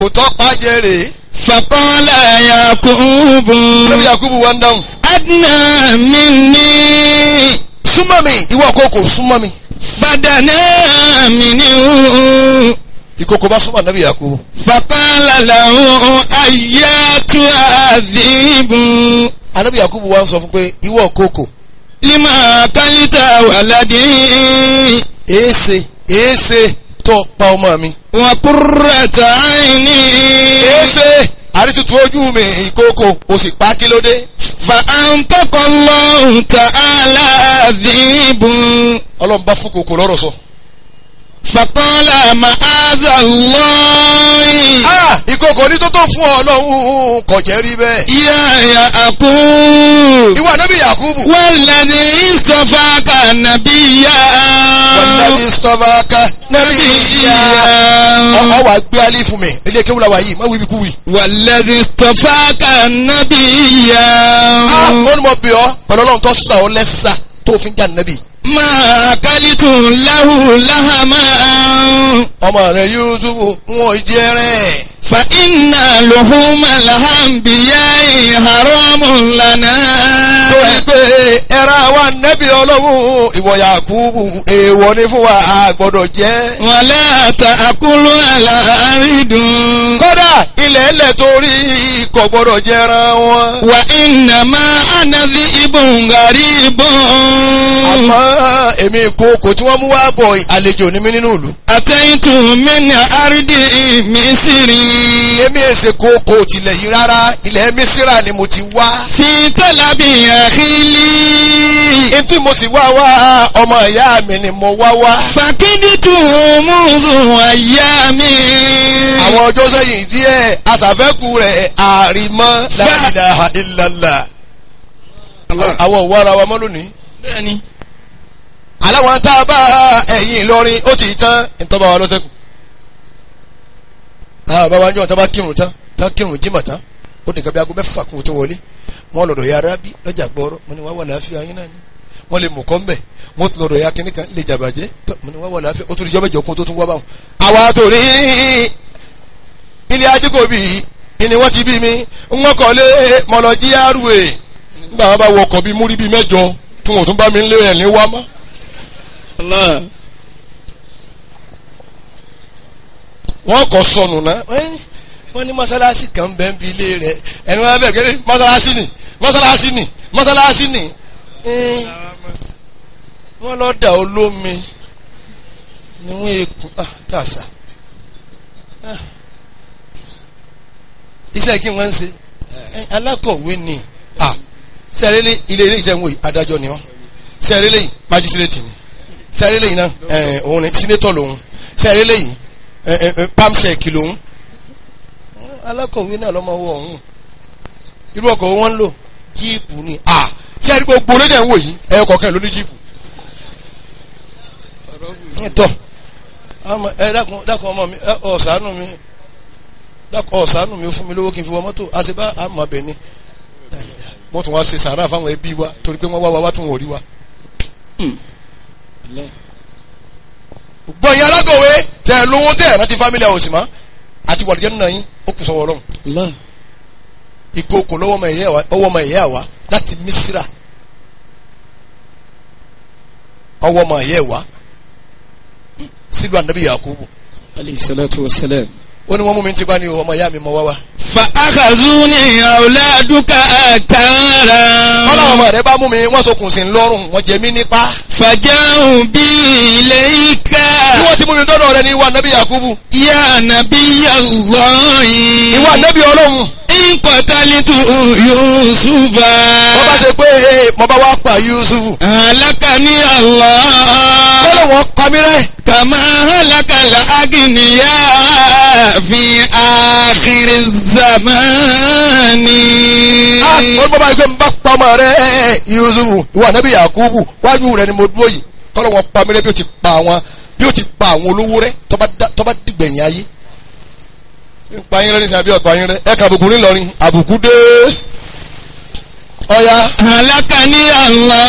kò tọ́ pàjẹ́rè. faqala Yakubu. Nabi Yakubu wá ń dáhùn. adna minni. súnmọ́ mi ìwọ kókò súnmọ́ mi. fadana minhu. ìkókò bá súnmọ́ Nabi Yakubu. faqala lahu ayyatu adhibu. Nabi Yakubu wá ń sọ fún pé ìwọ kókò. lima kalita waladi. èéṣe tó pa ọmọ mi. wa qurrata aini. èéṣe àrítutù ojú mi ìkókò o sì pa kí ló dé. fa antaqa Allahu ta'ala adhibu. Ọlọ́run bá fún kòkò lọ́rọ̀ sọ. faqala ma'aza Allahi. ìkókò ní tó tó fún Ọlọ́run kò jẹ́ rí bẹ́ẹ̀. ya Yaqub. ìwọ Nabi Yakubu. walladhi istafaka nabiyya. Walladhi istafaka nabiyya. ọ wà gbé alẹ́ fún mi ilé kéwù la wà yìí má wí bí kú wì. walladhi istafaka nabiyya. ó ní mo bì ọ́ pẹ̀lú Ọlọ́run tó sà ọ́ lẹ́sà tó fi ń jà nàbì. ma akalitu lahu lahama. ọmọ rẹ Yusufu wọn jẹ rẹ. fa inna luhumal anbiya'i haramun lana. torí pé ẹran àwa nẹ́bí Ọlọ́run ìwọ Yakubu èèwọ̀ ni fún wa a gbọ́dọ̀ jẹ. wala ta'kulu ala aridun. kódà ilẹ̀ ẹlẹ̀ torí kò gbọ́dọ̀ jẹran wọn. wa inna ma ana dhi'bun gharibun. àmọ́ èmi ìkókò tí wọ́n mú wá bọ̀ àlejò ní mi nínú ìlú. ataitu min ardi misri. èmi èsè kókò tilẹ̀ yìí rárá ilẹ̀ Mísírà ni mo ti wá. fi talabi akhili. ètò mo sì wá ọmọ ìyá mi ni mo wá. fakiditu muzu ayami. àwọn ọjọ́ sẹ́yìn díẹ̀ aṣàfẹ́kù rẹ̀ àrìmọ́ la ilaha illallah. àwọn òwò ara wa mọ́ lónìí. bẹ́ẹ̀ni. aláwọn tá a bá ẹ̀yìn Ìlọrin ó ti tán ìtọ́ba wa lọ́sẹ̀kù. bàbá wa ń jọ tá bá kírun tán tá kírun jímọ̀ tán ó nìkan bí aago mẹ́fà kún tó wọlé wọ́n lọ́dọ̀ ya arábí lọ́jà gbọ́rọ́ mo ní wá wà láàfin yín náà ni wọ́n lè mú kọ́ ń bẹ̀ wọ́n tún lọ́dọ̀ ya kínní kan lè jàbàjẹ́ mo ní wá wà láàfin ó tún lè jọ́ mẹ́jọ kún tó tún wá báwọn. àwa tó ní ilé ajíkòbí ni wọ́n ti bí mi wọ́n kọ́ lé mọ̀lọ́jí àrùwé nígbà wọn bá wọ ọkọ̀ bíi múrí bíi mẹ́jọ tí wọ́n tún bá mi ń lé ẹ̀ ní wá mọ́. wọ́n kọ́ sọnù náà wọ́n ní mọ́sálásí kan bẹ́ẹ̀ ń bi ilé rẹ̀ ẹni wọ́n bẹ̀rẹ̀ kẹ́lẹ́ mọ́sálásí ni wọ́n lọ dà olómi ni wọ́n ekun tàṣà iṣẹ́ kí wọ́n ń ṣe alákọ̀wé ni sẹ́rẹ́lẹ́ ilé ìjẹun wòye adájọ́ ni wọ́n sẹ́rẹ́lẹ́ yìí májísírètì ni sẹ́rẹ́lẹ́ yìí náà òun ni sínétọ̀ lòun sẹ́rẹ́lẹ́ yìí pamsec lòun alákọ̀wé náà lọ́mọ owó ọ̀hún irú ọkọ̀ wọn ń lò jíìpù ni sẹ́rí gbogbo lédè ń wò yìí ẹ̀yọ kọ̀ọ̀kan ló ní jíìpù. tọ́ dákun ọmọ mi ọ̀sánù mi ó fún mi lówó kí n fi wọ mọ́tò àṣebá àmọ́ abẹ ni wọ́n tún wá ṣe sàárà fáwọn ẹbí wa torí pé wọ́n wá tún wọ́n rí wa. gbọ̀nyìn alákọ̀wé tẹ̀ lówó tẹ̀ rántí fámílì àwọn òsì mọ́ àti wàlúùjẹ́ nínú yín ó kù sọ́wọ́ Ọlọ́run. ìkókò lọ́wọ́ ọmọ ẹ̀yẹ́ àwa láti Mísírà ọwọ́ ọmọ ẹ̀yẹ́ wa sílùú ànábì Yakubu. alayhi salatu wa salam. ó ní wọ́n mú mi ti bá ní ọmọ ìyá mi mọ́ wá wá. fa akhazuni awladuka akara. ọlọ́run ọmọ rẹ bá mú mi wọ́n sokùn sí lọ́rùn wọ́n jẹ mí nípa. faja'u bi ilayka. bí wọ́n ti mú mi dọ́dọ̀ rẹ ní ìwà ànábì Yakubu. ya nabiyallahi. ìwà ànábì Ọlọ́run. in qatalitu Yusufa. wọ́n bá ṣe pé mo bá wá pa Yusufu. halakani Allah. ọlọ́wọ́n pa mí rẹ́. kama halakal agniya fi akhir zamani. wọ́n bá bá gbé mi bá pa ọmọ rẹ Yusufu ìwà ànábì Yakubu wájú rẹ ni mo dúró yìí tọ́lọ́wọ́n pa mí rẹ́ bí ó ti pa àwọn olówó rẹ tó bá dìgbẹ̀yìn ayé. nípa yín rẹ ní sàbí ọ̀pá yín rẹ ẹ̀ka àbùkù ńlọrin àbùkù dé. ọ̀ya. halakani Allah.